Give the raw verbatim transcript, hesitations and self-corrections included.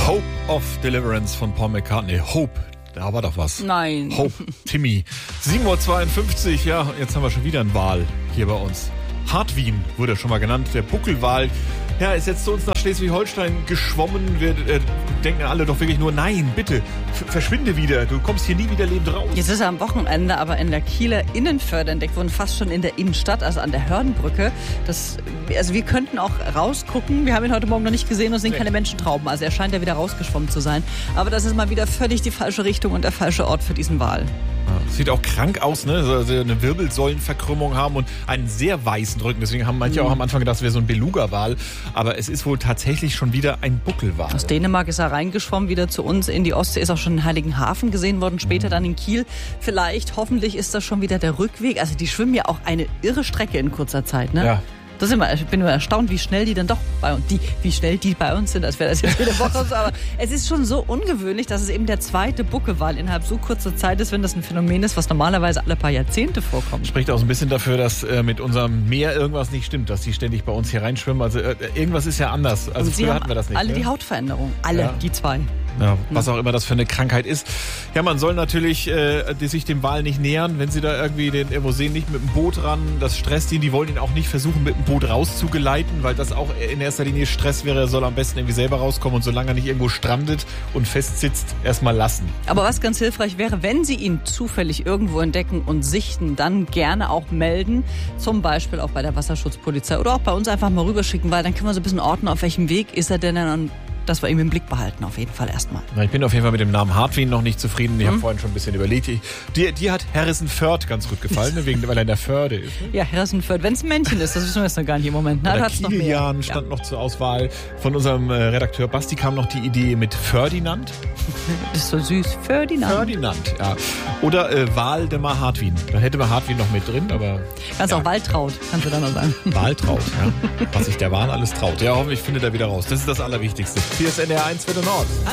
Hope of Deliverance von Paul McCartney. Hope, da war doch was. Nein. Hope, Timmy. sieben Uhr zweiundfünfzig, ja, jetzt haben wir schon wieder einen Wal hier bei uns. Hartwin wurde schon mal genannt, der Buckelwal. Ja, ist jetzt zu uns nach Schleswig-Holstein geschwommen. Wir äh, denken alle doch wirklich nur, nein, bitte, f- verschwinde wieder. Du kommst hier nie wieder lebend raus. Jetzt ist er am Wochenende aber in der Kieler Innenförde entdeckt worden, fast schon in der Innenstadt, also an der Hörnbrücke. Das, also wir könnten auch rausgucken. Wir haben ihn heute Morgen noch nicht gesehen und es sind Nee. keine Menschentrauben. Also er scheint ja wieder rausgeschwommen zu sein. Aber das ist mal wieder völlig die falsche Richtung und der falsche Ort für diesen Wal. Ja, sieht auch krank aus, ne? Also eine Wirbelsäulenverkrümmung haben und einen sehr weißen Rücken. Deswegen haben manche Mhm. auch am Anfang gedacht, es wäre so ein Beluga-Wal. Aber es ist wohl tatsächlich schon wieder ein Buckelwal. Aus Dänemark ist er reingeschwommen, wieder zu uns in die Ostsee, ist auch schon in Heiligenhafen gesehen worden, später dann in Kiel. Vielleicht, hoffentlich ist das schon wieder der Rückweg. Also die schwimmen ja auch eine irre Strecke in kurzer Zeit, ne? Ja. Das ist immer, ich bin immer erstaunt, wie schnell die dann doch bei uns, die, wie schnell die bei uns sind, als wäre das jetzt jede Woche so. Aber es ist schon so ungewöhnlich, dass es eben der zweite Buckelwal innerhalb so kurzer Zeit ist, wenn das ein Phänomen ist, was normalerweise alle paar Jahrzehnte vorkommt. Spricht auch so ein bisschen dafür, dass äh, mit unserem Meer irgendwas nicht stimmt, dass die ständig bei uns hier reinschwimmen. Also äh, irgendwas ist ja anders. Also Und sie früher haben hatten wir das nicht. alle ne? die Hautveränderung. Alle, Ja. die zwei. Ja, was auch immer das für eine Krankheit ist. Ja, man soll natürlich äh, die sich dem Wal nicht nähern, wenn sie da irgendwie den irgendwo sehen, nicht mit dem Boot ran. Das stresst ihn. Die wollen ihn auch nicht versuchen, mit dem Boot rauszugeleiten, weil das auch in erster Linie Stress wäre. Er soll am besten irgendwie selber rauskommen und solange er nicht irgendwo strandet und festsitzt, erstmal lassen. Aber was ganz hilfreich wäre, wenn Sie ihn zufällig irgendwo entdecken und sichten, dann gerne auch melden. Zum Beispiel auch bei der Wasserschutzpolizei oder auch bei uns einfach mal rüberschicken, weil dann können wir so ein bisschen ordnen, auf welchem Weg ist er denn dann, dass wir ihn im Blick behalten, auf jeden Fall erstmal. Na, ich bin auf jeden Fall mit dem Namen Hartwin noch nicht zufrieden. Ich Mhm. habe vorhin schon ein bisschen überlegt. Ich, dir, dir hat Harrison Ford ganz gut gefallen, ne? Wegen, weil er in der Förde ist. Ne? Ja, Harrisonfeld, wenn es ein Männchen ist, das wissen wir jetzt noch gar nicht im Moment. Na, da Oder hat's noch mehr. Kilian stand noch zur Auswahl. Von unserem äh, Redakteur Basti kam noch die Idee mit Ferdinand. Das ist so süß. Ferdinand. Ferdinand, ja. Oder äh, Waldemar Hartwin. Da hätte man Hartwin noch mit drin, aber Kannst ja. auch Waltraud, kannst du da noch sagen. Wahltraut, ja. Was sich der Wal alles traut. Ja, hoffentlich findet er wieder raus. Das ist das Allerwichtigste. Hier ist N D R eins für den Nord.